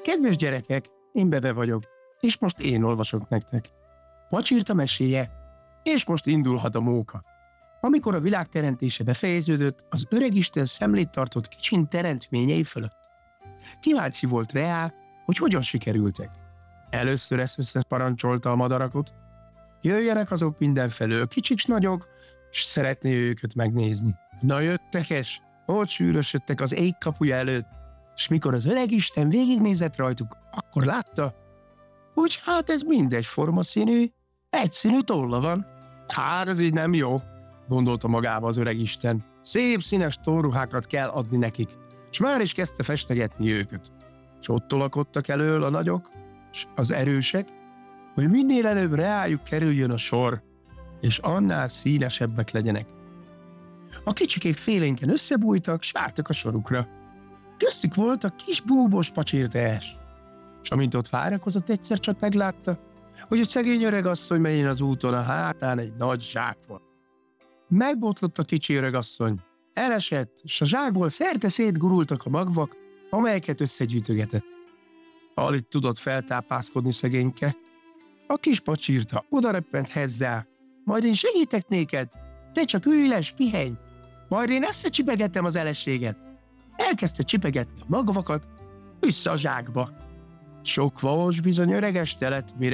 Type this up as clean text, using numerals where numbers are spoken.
Kedves gyerekek, én Bebe vagyok, és most én olvasok nektek. Pacsirta meséje, és most indulhat a móka. Amikor a világ teremtése befejeződött, az öregisten szemlét tartott kicsin teremtményei fölött. Kíváncsi volt rá, hogy hogyan sikerültek. Először ezt összeparancsolta a madarakot. Jöjjenek azok mindenfelől, kicsik s nagyok, s szeretné őket megnézni. Na jöttek-es, ott sűrösödtek az ég kapuja előtt, s mikor az öregisten végignézett rajtuk, akkor látta, hogy hát ez mindegyforma színű, egyszínű tolla van. Hát ez így nem jó, gondolta magába az öregisten. Szép színes tollruhákat kell adni nekik, s már is kezdte festegetni őket. S ott tolakodtak elől a nagyok, s az erősek, hogy minél előbb reájuk kerüljön a sor, és annál színesebbek legyenek. A kicsikék félénken összebújtak, s vártak a sorukra. Köztük volt a kis búbos pacsirtás. S amint ott várakozott, egyszer csak meglátta, hogy egy szegény öregasszony megyén az úton, a hátán egy nagy zsák van. Megbotlott a kicsi öregasszony, elesett, s a zsákból szerte szétgurultak a magvak, amelyeket összegyűjtögetett. Alig tudott feltápászkodni szegényke. A kis pacsirta odareppent hozzá, majd én segítek néked, te csak ülj le, s pihenj, majd én összecsipegettem az eleséget. Elkezdte csipegetni a magvakat, vissza a zsákba. Sok vas bizony öregeste lett, mire